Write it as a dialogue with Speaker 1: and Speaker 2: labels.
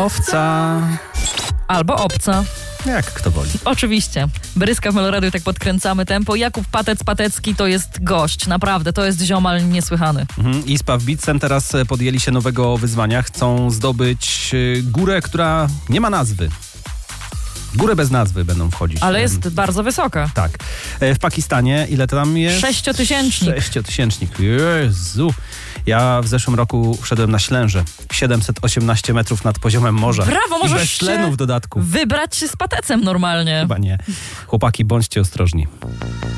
Speaker 1: Owca.
Speaker 2: Albo obca.
Speaker 1: Jak kto woli.
Speaker 2: Oczywiście. Bryska w Meloradiu, tak podkręcamy tempo. Jakub Patec-Patecki to jest gość. Naprawdę, to jest ziomal niesłychany.
Speaker 1: I Spaw Beatsem teraz podjęli się nowego wyzwania. Chcą zdobyć górę, która nie ma nazwy. Górę bez nazwy będą wchodzić.
Speaker 2: Ale jest bardzo wysoka.
Speaker 1: Tak. W Pakistanie ile to tam jest?
Speaker 2: 6-tysięcznik.
Speaker 1: 6-tysięcznik. Jezu. Ja w zeszłym roku wszedłem na Ślęże. 718 metrów nad poziomem morza.
Speaker 2: Brawo,
Speaker 1: I
Speaker 2: możesz
Speaker 1: bez tlenu w dodatku.
Speaker 2: wybrać się z patecem normalnie.
Speaker 1: Chyba nie. Chłopaki, bądźcie ostrożni.